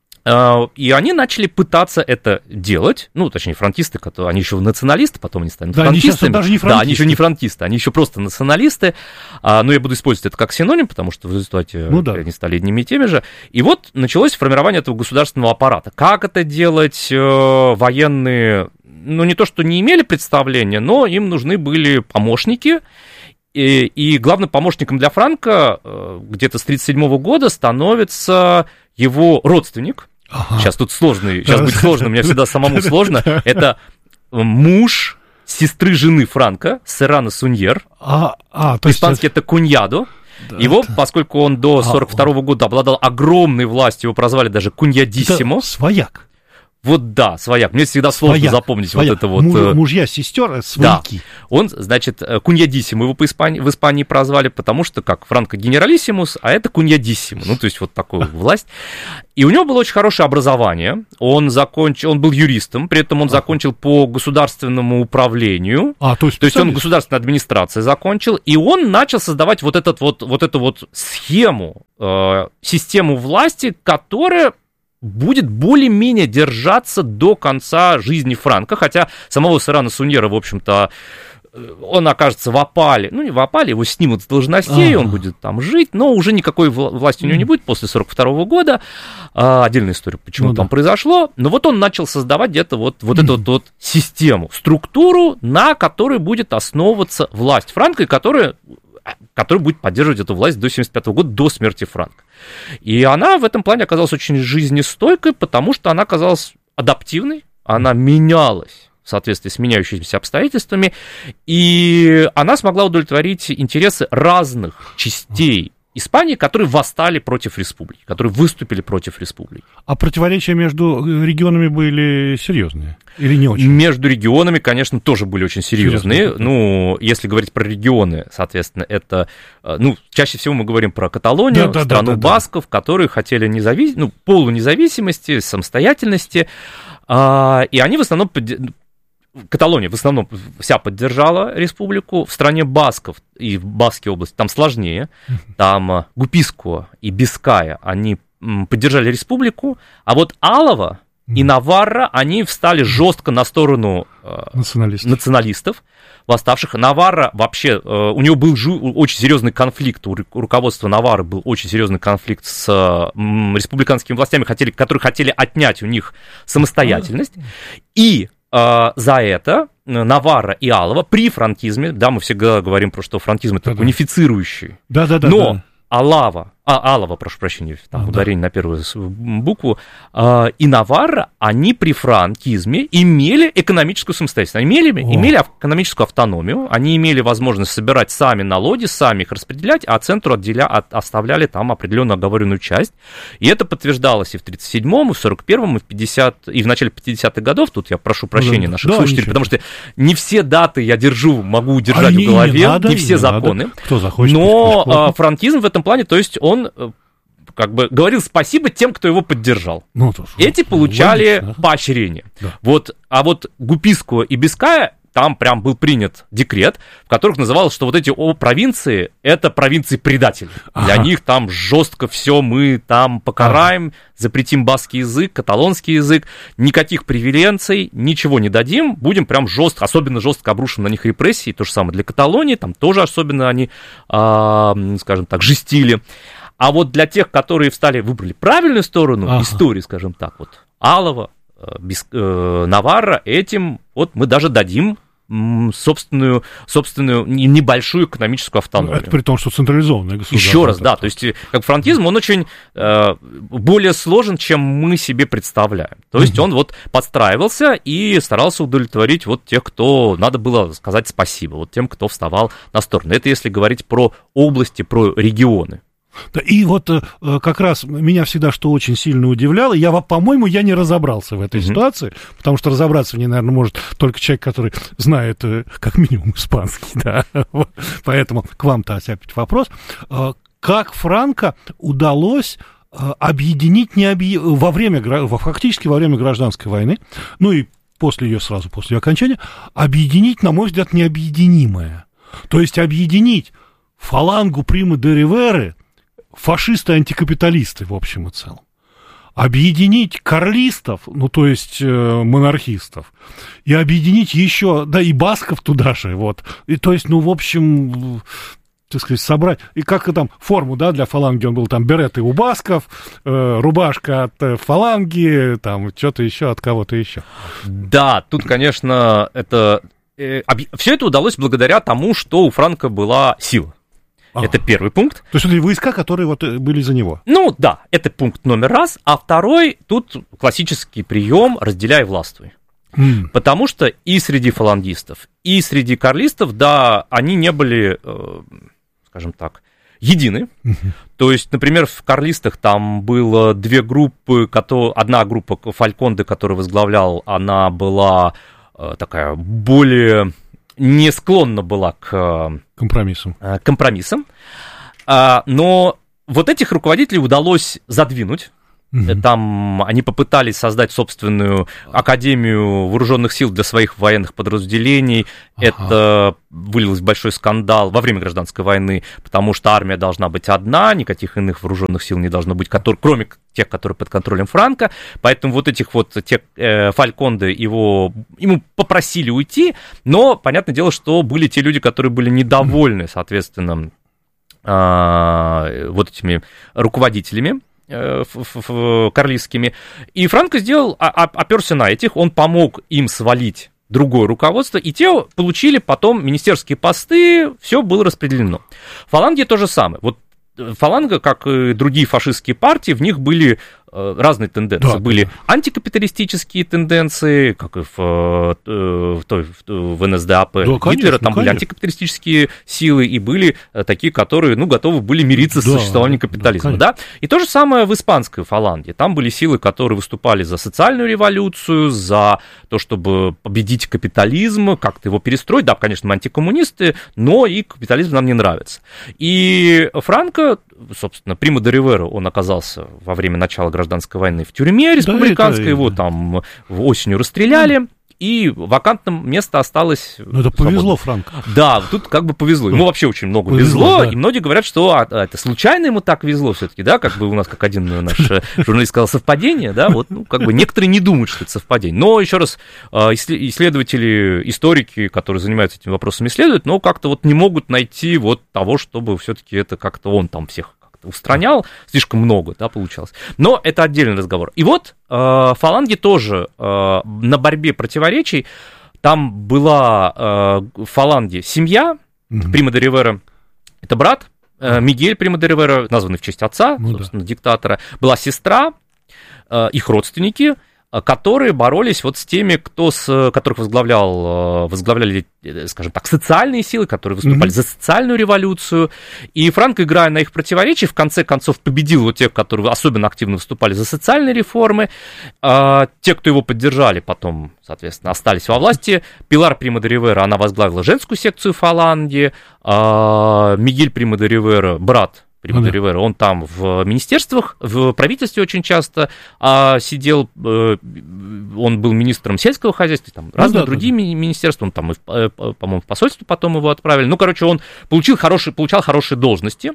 И они начали пытаться это делать, ну, точнее, франкисты, которые, они еще националисты, потом они станут да, франкистами. Они даже не франкисты. Да, они еще не франкисты, они еще просто националисты, но я буду использовать это как синоним, потому что в результате ну, да. они стали одними и теми же. И вот началось формирование этого государственного аппарата. Как это делать? Военные, ну, не то, что не имели представления, но им нужны были помощники. И, и главным помощником для Франко где-то с тридцать седьмого года становится его родственник. Ага. Сейчас тут сложный, сейчас будет сложно, мне всегда самому сложно. Это муж сестры жены Франко, Серрано Суньер. А, а, По-испански есть... это Куньядо. Да, его, это... поскольку он до сорок второго года обладал огромной властью, его прозвали даже Куньядиссимо. Это свояк. Вот да, свояк. Мне всегда сложно свояк, запомнить свояк. Вот это вот. Муж, мужья, сестер, свояки. Да. Он, значит, Куньядиссимо его по Испании, в Испании прозвали, потому что как Франко генералиссимус, а это Куньядиссимо. Ну, то есть вот такую власть. И у него было очень хорошее образование. Он закончил, он был юристом, при этом он закончил по государственному управлению. А, то есть, то есть он государственной администрацией закончил, и он начал создавать вот, этот вот, вот эту вот схему, э, систему власти, которая будет более-менее держаться до конца жизни Франко, хотя самого Серрано Суньера, в общем-то, он окажется в опале, ну, не в опале, его снимут с должностей, А-а-а. он будет там жить, но уже никакой власти у него не будет после сорок второго года. А, отдельная история, почему ну, там да. произошло. Но вот он начал создавать где-то вот, вот эту вот, вот систему, структуру, на которой будет основываться власть Франко, и которая... который будет поддерживать эту власть до семьдесят пятого года, до смерти Франко. И она в этом плане оказалась очень жизнестойкой, потому что она оказалась адаптивной, она менялась в соответствии с меняющимися обстоятельствами, и она смогла удовлетворить интересы разных частей Испании, которые восстали против республики, которые выступили против республики. А противоречия между регионами были серьезные или не очень? Между регионами, конечно, тоже были очень серьезные. Серьезно. Ну, если говорить про регионы, соответственно, это, ну, чаще всего мы говорим про Каталонию, да, да, страну да, да, басков, да. которые хотели независ... ну, полунезависимости, самостоятельности, и они в основном... Каталония в основном вся поддержала республику. В стране басков и в Баскской области там сложнее. Там Гупискуа и Биская, они поддержали республику. А вот Алава и Наварра, они встали жестко на сторону националистов, националистов восставших. Наварра вообще, у него был очень серьезный конфликт, у руководства Наварры был очень серьезный конфликт с республиканскими властями, которые хотели отнять у них самостоятельность. И за это Наварра и Алава при франкизме, да, мы всегда говорим про что франкизм это да, унифицирующий, да, да, да, но да. Алава А, Алова, прошу прощения, там а, ударение да. на первую букву, а, и Наварра, они при франкизме имели экономическую самостоятельность, имели, имели экономическую автономию, они имели возможность собирать сами налоги, сами их распределять, а центру отделя, от, оставляли там определенную оговоренную часть, и это подтверждалось и в тридцать седьмом, и в сорок первом, и в пятидесятом, и в начале пятидесятых годов, тут я прошу прощения да, наших да, слушателей, потому что не все даты я держу, могу удержать а в голове, не, надо, не все не законы, надо. Кто захочет, но а, франкизм в этом плане, то есть он он как бы говорил спасибо тем, кто его поддержал. Ну, эти получали логично, поощрение. Да. Вот, а вот Гупискуа и Биская, там прям был принят декрет, в которых называлось, что вот эти о, провинции, это провинции-предатели. Ага. Для них там жестко все, мы там покараем, ага. запретим баскский язык, каталонский язык, никаких преференций, ничего не дадим, будем прям жестко, особенно жестко обрушим на них репрессии, то же самое для Каталонии, там тоже особенно они, а, скажем так, жестили. А вот для тех, которые встали, выбрали правильную сторону ага. истории, скажем так, вот Алова, Бис, э, Наварра, этим вот мы даже дадим м, собственную, собственную небольшую экономическую автономию. Это при том, что централизованное государство. Еще раз, да, то есть как франкизм, он очень э, более сложен, чем мы себе представляем. То есть mm-hmm. он вот подстраивался и старался удовлетворить вот тех, кто, надо было сказать спасибо, вот тем, кто вставал на сторону. Это если говорить про области, про регионы. Да, и вот э, как раз меня всегда что очень сильно удивляло, я, по-моему, я не разобрался в этой mm-hmm. ситуации, потому что разобраться в ней, наверное, может только человек, который знает э, как минимум испанский, да, поэтому к вам-то опять вопрос. Э, как Франко удалось э, объединить не объ... во время, фактически во время гражданской войны, ну и после ее, сразу после ее окончания, объединить, на мой взгляд, необъединимое. То есть объединить фалангу Прима де Риверы, фашисты-антикапиталисты, в общем и целом. Объединить карлистов, ну, то есть э, монархистов, и объединить еще, да, и басков туда же, вот. И, то есть, ну, в общем, так сказать, собрать, и как там форму, да, для фаланги, он был там береты у басков, э, рубашка от э, фаланги, там, что-то еще от кого-то еще. Да, тут, конечно, это... Э, об... Все это удалось благодаря тому, что у Франко была сила. А. Это первый пункт. То есть это войска, которые вот были за него? Ну да, это пункт номер раз. А второй, тут классический прием «разделяй, властвуй». Mm. Потому что и среди фалангистов, и среди карлистов, да, они не были, э, скажем так, едины. Mm-hmm. То есть, например, в карлистах там было две группы, которые, одна группа Фальконде, которую возглавлял, она была э, такая более... не склонна была к компромиссам. компромиссам. Но вот этих руководителей удалось задвинуть. Mm-hmm. Там они попытались создать собственную академию вооруженных сил для своих военных подразделений. Ага. Это вылилось в большой скандал во время гражданской войны, потому что армия должна быть одна, никаких иных вооруженных сил не должно быть, которые, кроме тех, которые под контролем Франко. Поэтому вот этих вот тех, э, Фальконде его, ему попросили уйти, но понятное дело, что были те люди, которые были недовольны, соответственно, э, вот этими руководителями карлистскими. И Франко сделал, оперся на этих, он помог им свалить другое руководство, и те получили потом министерские посты, все было распределено. В Фаланге то же самое. Вот Фаланга, как и другие фашистские партии, в них были разные тенденции. Да, были да. антикапиталистические тенденции, как и в, в, той, в эн эс дэ а пэ да, Гитлера, конечно, там были антикапиталистические силы, и были такие, которые ну, готовы были мириться да, с существованием капитализма. Да, да? И то же самое в испанской фаланге. Там были силы, которые выступали за социальную революцию, за то, чтобы победить капитализм, как-то его перестроить. Да, конечно, мы антикоммунисты, но и капитализм нам не нравится. И Франко, собственно, Прима де Ривера, он оказался во время начала гражданской войны в тюрьме республиканской, да, его да. там осенью расстреляли, и вакантным место осталось... Ну, это повезло Франко. Да, тут как бы повезло. Ему вообще очень много повезло, повезло да. и многие говорят, что а, это случайно ему так везло все-таки, да, как бы у нас, как один наш журналист сказал, совпадение, да, вот, ну, как бы некоторые не думают, что это совпадение. Но, еще раз, исследователи, историки, которые занимаются этими вопросами, исследуют, но как-то вот не могут найти вот того, чтобы все-таки это как-то он там всех устранял, слишком много, да, получалось. Но это отдельный разговор. И вот э, фаланги тоже э, на борьбе противоречий, там была э, в фаланге семья, mm-hmm. Прима де Ривера, это брат Мигель Приму де Ривера, названный в честь отца, ну, собственно, да. диктатора, была сестра, их родственники, которые боролись вот с теми, кто с, которых возглавлял, возглавляли, скажем так, социальные силы, которые выступали mm-hmm. за социальную революцию. И Франко, играя на их противоречии, в конце концов победил вот тех, которые особенно активно выступали за социальные реформы. А те, кто его поддержали, потом, соответственно, остались во власти. Пилар Приму де Ривера, она возглавила женскую секцию Фаланги. А Мигель Приму де Ривера, брат Приму де Ривера, он там в министерствах, в правительстве очень часто а, сидел, э, он был министром сельского хозяйства, там разные ну, да, другие да. ми- министерства, он там, и, э, по-моему, в посольство потом его отправили. Ну, короче, он получил хорошие, получал хорошие должности.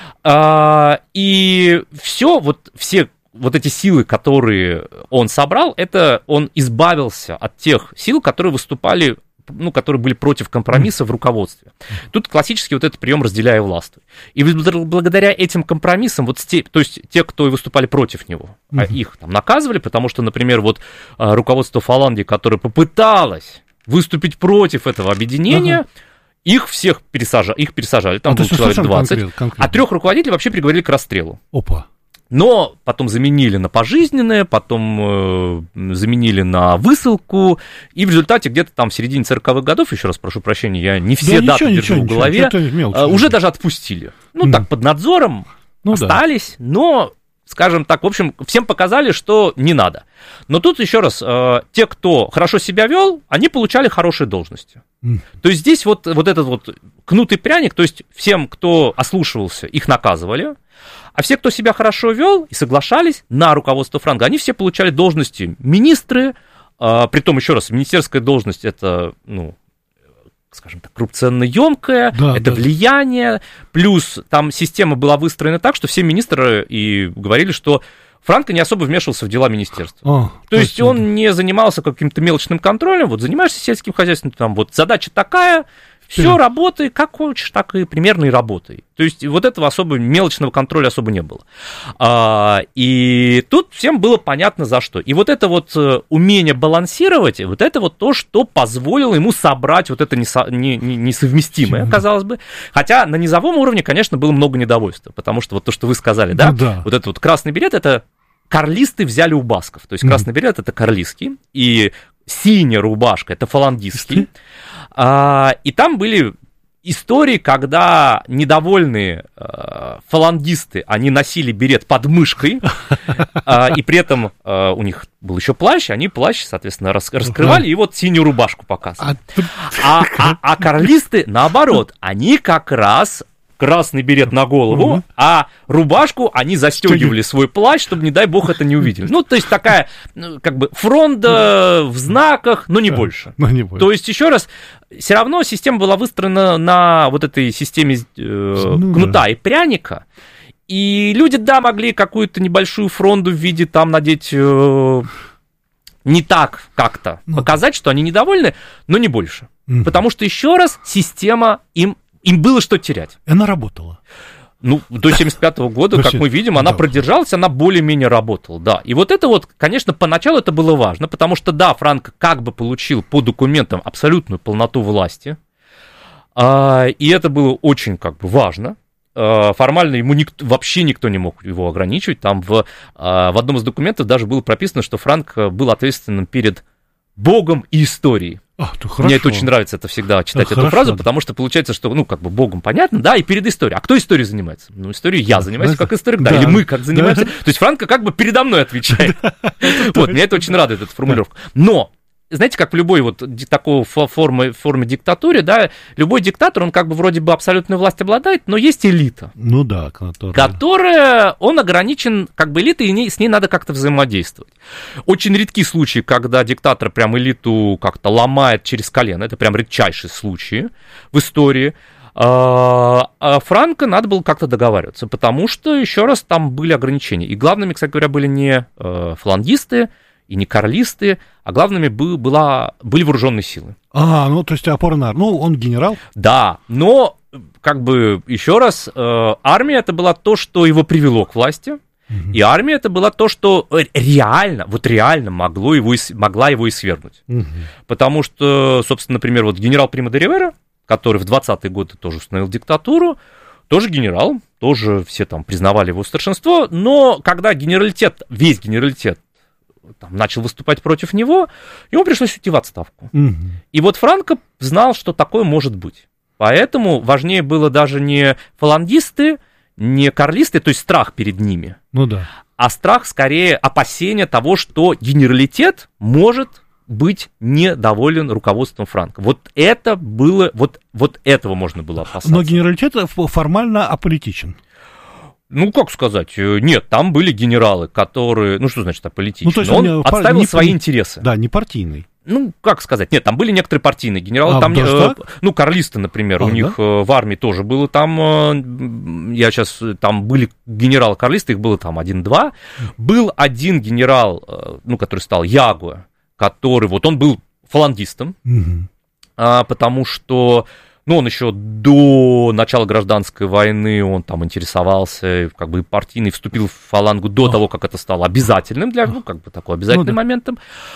А, и все, вот все вот эти силы, которые он собрал, это он избавился от тех сил, которые выступали, ну, которые были против компромисса в руководстве. Тут классический вот этот прием «разделяй и властвуй». И благодаря этим компромиссам, вот те, то есть те, кто выступали против него, uh-huh. их там наказывали, потому что, например, вот руководство Фаланги, которое попыталось выступить против этого объединения, uh-huh. их всех пересажали, их пересажали, там а было человек двадцать, конкрет, конкретно. А трех руководителей вообще приговорили к расстрелу. Опа. Но потом заменили на пожизненное, потом э, заменили на высылку, и в результате где-то там в середине сороковых годов, еще раз прошу прощения, я не все да, даты ничего, держу ничего, в голове, ничего, э, уже даже отпустили. Ну, mm. так, под надзором ну, остались, да. но, скажем так, в общем, всем показали, что не надо. Но тут еще раз, э, те, кто хорошо себя вел, они получали хорошие должности. Mm. То есть здесь вот, вот этот вот кнут и пряник, то есть всем, кто ослушивался, их наказывали. А все, кто себя хорошо вел и соглашались на руководство Франко, они все получали должности министры, а, притом, еще раз, министерская должность это, ну, скажем так, коррупционно-емкая, да, это да. влияние, плюс там система была выстроена так, что все министры и говорили, что Франко не особо вмешивался в дела министерства. О, то есть он это. не занимался каким-то мелочным контролем, вот занимаешься сельским хозяйством, там вот задача такая, все, работай, как хочешь, так и примерно и работай. То есть вот этого особо мелочного контроля особо не было. А, и тут всем было понятно за что. И вот это вот умение балансировать, вот это вот то, что позволило ему собрать вот это несо, не, не, несовместимое, казалось бы. Хотя на низовом уровне, конечно, было много недовольства, потому что вот то, что вы сказали, да, ну, да. вот этот вот красный берет, это карлисты взяли у басков. То есть красный mm. берет это карлистский, и синяя рубашка это фалангистский. А, и там были истории, когда недовольные э, фалангисты, они носили берет под мышкой, э, и при этом э, у них был еще плащ, они плащ, соответственно, рас, раскрывали и вот синюю рубашку показывали. А, а, а карлисты, наоборот, они как раз красный берет на голову, угу. а рубашку они застегивали свой плащ, чтобы, не дай бог, это не увидели. Ну, то есть такая, ну, как бы, фронта в знаках, но не да, больше. Но не больше. То есть, еще раз, все равно система была выстроена на вот этой системе э, ну, кнута да. и пряника, и люди, да, могли какую-то небольшую фронту в виде, там, надеть... Э, не так как-то ну, показать, что они недовольны, но не больше. Угу. Потому что, еще раз, система им Им было что терять. Она работала. Ну, до семьдесят пятого года, как мы видим, она продержалась, она более-менее работала, да. И вот это вот, конечно, поначалу это было важно, потому что, да, Франко как бы получил по документам абсолютную полноту власти, и это было очень, как бы, важно. Формально ему никто, вообще никто не мог его ограничивать. Там в, в одном из документов даже было прописано, что Франко был ответственным перед Богом и историей. А, Мне это очень нравится, это всегда читать да, эту хорошо, фразу, да. потому что получается, что, ну, как бы Богом понятно, да, и перед историей. А кто историей занимается? Ну, историей я занимаюсь как историк, да, да. или мы как занимаемся. Да. То есть Франко как бы передо мной отвечает. Вот, мне это очень радует, эта формулировка. Но, знаете, как в любой вот такой форме, форме диктатуре, да, любой диктатор, он как бы вроде бы абсолютную власть обладает, но есть элита. Ну да, которая... Которая, он ограничен как бы элитой, и с ней надо как-то взаимодействовать. Очень редки случаи, когда диктатор прям элиту как-то ломает через колено, это прям редчайшие случаи в истории. А Франко надо было как-то договариваться, потому что, еще раз, там были ограничения. И главными, кстати говоря, были не фалангисты, и не карлисты, а главными был, была, были вооруженные силы. А, ну, то есть опора на армию. Ну, он генерал? Да, но, как бы, еще раз, э, армия это было то, что его привело к власти, угу. и армия это было то, что реально, вот реально могло его, могла его и свергнуть. Угу. Потому что, собственно, например, вот генерал Приму де Ривера, который в двадцатые годы тоже установил диктатуру, тоже генерал, тоже все там признавали его старшинство, но когда генералитет, весь генералитет там, начал выступать против него, ему пришлось уйти в отставку. Mm-hmm. И вот Франко знал, что такое может быть. Поэтому важнее было даже не фалангисты, не карлисты, то есть страх перед ними, ну да. а страх, скорее, опасение того, что генералитет может быть недоволен руководством Франко. Вот это было, вот, вот этого можно было опасаться. Но генералитет формально аполитичен. Ну, как сказать, нет, там были генералы, которые, ну, что значит аполитичный? Ну, то есть он, он отставил не, свои интересы. Да, не партийный. Ну, как сказать, нет, там были некоторые партийные генералы, а, там, э, ну, карлисты, например, а, у да? них э, в армии тоже было там, э, я сейчас, там были генералы-карлисты, их было там один-два, был один генерал, э, ну, который стал Ягуа, который, вот он был фалангистом, угу. а, потому что, ну, он еще до начала гражданской войны, он там интересовался, как бы партийный, вступил в фалангу до а. того, как это стало обязательным для, ну, как бы такой обязательным ну, да. моментом.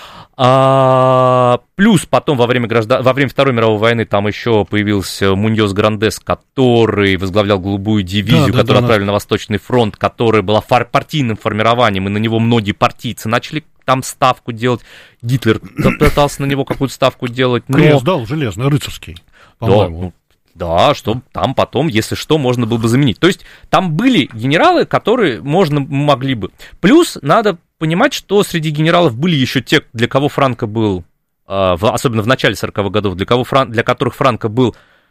А, плюс потом во время, граждан... во время Второй мировой войны там еще появился Муньоз Грандес, который возглавлял голубую дивизию, да, да, которую да, отправили да. на Восточный фронт, которая была фар... партийным формированием, и на него многие партийцы начали там ставку делать. Гитлер пытался на него какую-то ставку делать. Но... Крест дал железный, рыцарский, по-моему. Да, да, что там потом, если что, можно было бы заменить. То есть там были генералы, которые можно могли бы. Плюс надо понимать, что среди генералов были еще те, для кого Франко был, особенно в начале сороковых годов, для, кого Фран... для которых Франко был,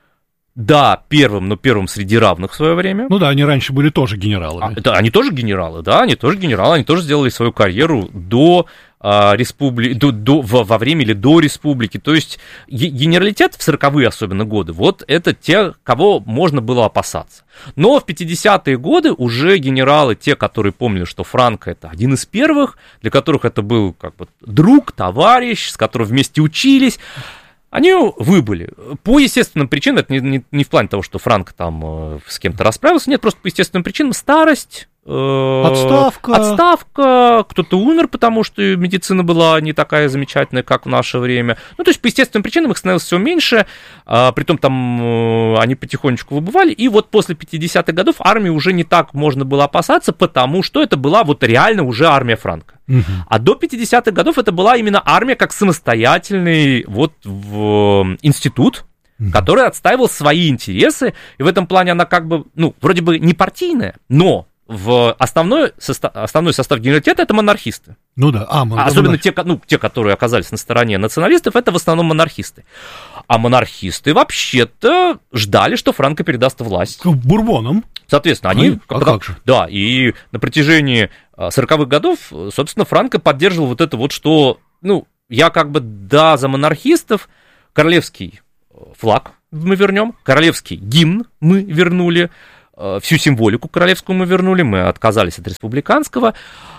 да, первым, но первым среди равных в свое время. Ну да, они раньше были тоже генералами. А, да, они тоже генералы, да, они тоже генералы, они тоже сделали свою карьеру до а, республики, до, до, во, во время или до республики. То есть генералитет в сороковые особенно годы, вот это те, кого можно было опасаться. Но в пятидесятые годы уже генералы, те, которые помнили, что Франко это один из первых, для которых это был как бы друг, товарищ, с которым вместе учились, они выбыли. По естественным причинам, это не, не, не в плане того, что Франко там э, с кем-то расправился, нет, просто по естественным причинам старость, э, отставка. отставка, кто-то умер, потому что медицина была не такая замечательная, как в наше время. Ну, то есть по естественным причинам их становилось все меньше, э, притом там э, они потихонечку выбывали, и вот после пятидесятых годов армии уже не так можно было опасаться, потому что это была вот реально уже армия Франко. Угу. А до пятидесятых годов это была именно армия как самостоятельный вот в институт, угу. который отстаивал свои интересы, и в этом плане она как бы, ну, вроде бы не партийная, но в основной состав, основной состав генералитета это монархисты. Ну да, а, а особенно те, ну, те, которые оказались на стороне националистов, это в основном монархисты. А монархисты вообще-то ждали, что Франко передаст власть Бурбонам. Соответственно, они... А, а как же? Да, и на протяжении сороковых годов, собственно, Франко поддерживал вот это вот, что, ну, я как бы, да, за монархистов, королевский флаг мы вернем, королевский гимн мы вернули, всю символику королевскую мы вернули, мы отказались от республиканского,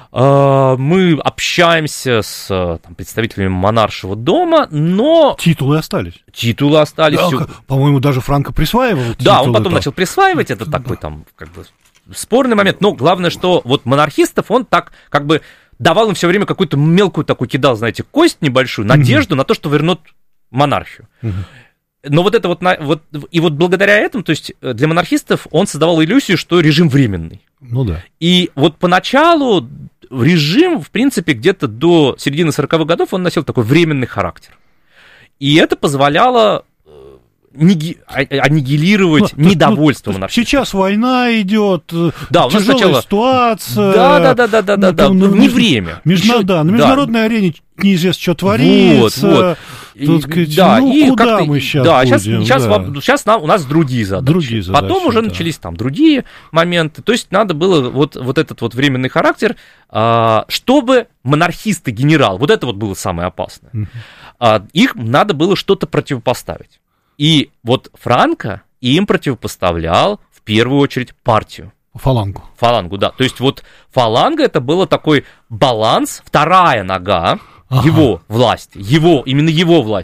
мы общаемся с там, представителями монаршего дома, но... Титулы остались. Титулы остались. Да, все... По-моему, даже Франко присваивал титулы. Да, он потом начал присваивать, это такой там, как бы, спорный момент, но главное, что вот монархистов он так, как бы, давал им все время какую-то мелкую такую, кидал, знаете, кость небольшую, надежду mm-hmm. на то, что вернут монархию. Mm-hmm. Но вот это вот, вот, и вот благодаря этому, то есть для монархистов он создавал иллюзию, что режим временный. Ну да. И вот поначалу режим, в принципе, где-то до середины сороковых годов он носил такой временный характер. И это позволяло неги... аннигилировать ну, недовольство ну, монархистов. Сейчас война идет, да, тяжелая сначала... ситуация. Да, да, да, да, да, да, да. Ну, не время. Между... Да, на международной да. арене неизвестно, что творится. Вот, вот. Тут, сказать, да, ну, и куда мы сейчас да, будем? Сейчас, сейчас, да. сейчас нам, у нас другие задачи. Другие задачи Потом уже да. начались там другие моменты. То есть надо было вот, вот этот вот временный характер, чтобы монархисты, генерал, вот это вот было самое опасное, uh-huh. их надо было что-то противопоставить. И вот Франко им противопоставлял в первую очередь партию. Фалангу. Фалангу, да. То есть вот фаланга это был такой баланс, вторая нога ага. его власти, его, именно его власти.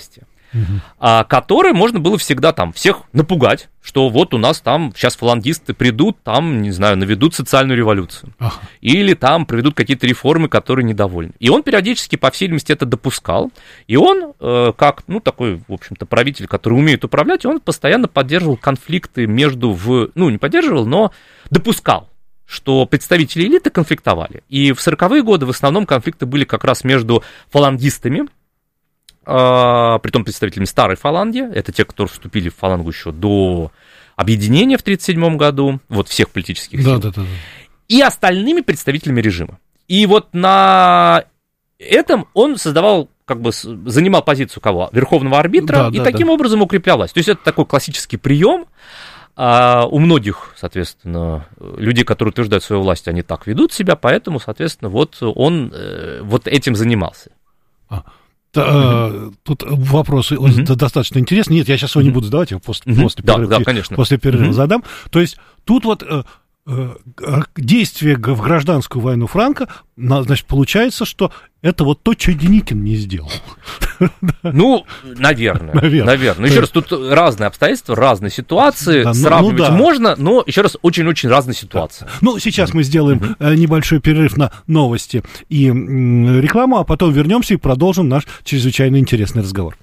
угу. а, которой можно было всегда там всех напугать, что вот у нас там сейчас фалангисты придут, там, не знаю, наведут социальную революцию. Ага. Или там проведут какие-то реформы, которые недовольны. И он периодически, по всей видимости, это допускал. И он, э, как, ну, такой, в общем-то, правитель, который умеет управлять, он постоянно поддерживал конфликты между, в, ну, не поддерживал, но допускал, что представители элиты конфликтовали. И в сороковые годы в основном конфликты были как раз между фалангистами, э, притом представителями старой фаланги, это те, которые вступили в фалангу еще до объединения в тридцать седьмом году, вот всех политических сил, да, да, да. и остальными представителями режима. И вот на этом он создавал, как бы занимал позицию кого? Верховного арбитра, да, и да, таким да. образом укреплял власть. То есть это такой классический прием. А у многих, соответственно, людей, которые утверждают свою власть, они так ведут себя, поэтому, соответственно, вот он вот этим занимался. А, та, тут вопросы mm-hmm. достаточно интересные. Нет, я сейчас его mm-hmm. не буду задавать, его после, mm-hmm. после, да, перерыва, да, конечно. после перерыва mm-hmm. задам. То есть тут вот действие в гражданскую войну Франко, значит, получается, что это вот то, что Деникин не сделал. Ну, наверное. Наверное. наверное. Еще раз, тут разные обстоятельства, разные ситуации. Да, сравнивать ну, да. можно, но, еще раз, очень-очень разные ситуации. Да. Ну, сейчас мы сделаем mm-hmm. небольшой перерыв на новости и рекламу, а потом вернемся и продолжим наш чрезвычайно интересный разговор.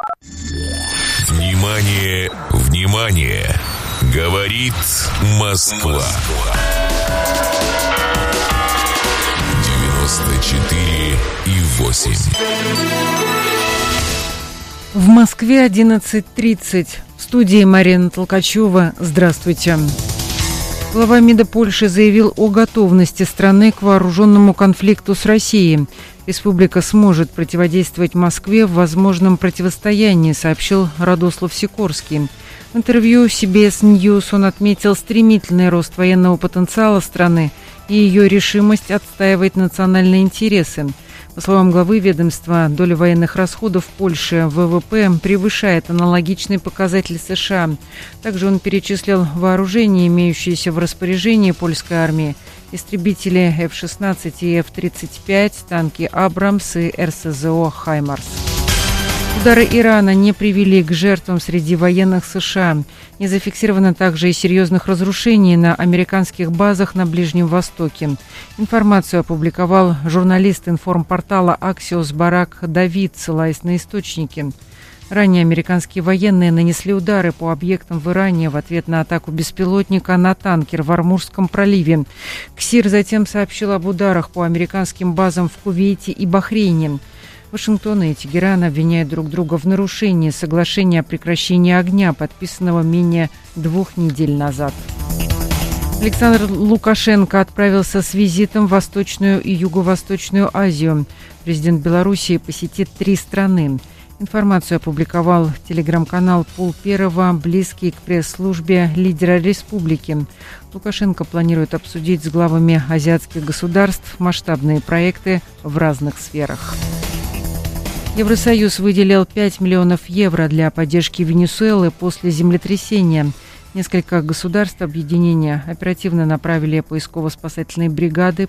Внимание, внимание! Говорит Москва. девяносто четыре и восемь. В Москве одиннадцать тридцать. В студии Марина Толкачева. Здравствуйте. Глава МИДа Польши заявил о готовности страны к вооруженному конфликту с Россией. Республика сможет противодействовать Москве в возможном противостоянии, сообщил Радослав Сикорский. В интервью си би эс News он отметил стремительный рост военного потенциала страны и ее решимость отстаивать национальные интересы. По словам главы ведомства, доля военных расходов в Польше в вэ вэ пэ превышает аналогичный показатель США. Также он перечислил вооружение, имеющееся в распоряжении польской армии: истребители эф шестнадцать и эф тридцать пять, танки «Абрамс» и эр эс зэ о «Хаймарс». Удары Ирана не привели к жертвам среди военных США. Не зафиксировано также и серьезных разрушений на американских базах на Ближнем Востоке. Информацию опубликовал журналист информпортала Axios Барак Давид, ссылаясь на источники. Ранее американские военные нанесли удары по объектам в Иране в ответ на атаку беспилотника на танкер в Ормузском проливе. КСИР затем сообщил об ударах по американским базам в Кувейте и Бахрейне. Вашингтон и Тегеран обвиняют друг друга в нарушении соглашения о прекращении огня, подписанного менее двух недель назад. Александр Лукашенко отправился с визитом в Восточную и Юго-Восточную Азию. Президент Белоруссии посетит три страны. Информацию опубликовал телеграм-канал Пул Первого, близкий к пресс-службе лидера республики. Лукашенко планирует обсудить с главами азиатских государств масштабные проекты в разных сферах. Евросоюз выделил пять миллионов евро для поддержки Венесуэлы после землетрясения. Несколько государств объединения оперативно направили поисково-спасательные бригады,